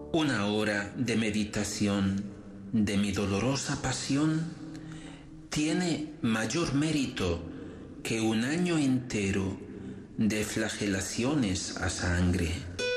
Una hora de meditación de mi dolorosa pasión tiene mayor mérito que un año entero de flagelaciones a sangre.